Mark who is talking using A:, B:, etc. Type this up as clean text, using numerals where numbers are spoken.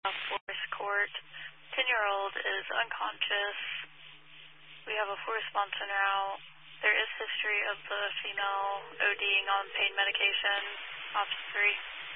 A: Forest Court. 10-year-old is unconscious. We have a full response en route. There is history of the female ODing on pain medication. Option 3.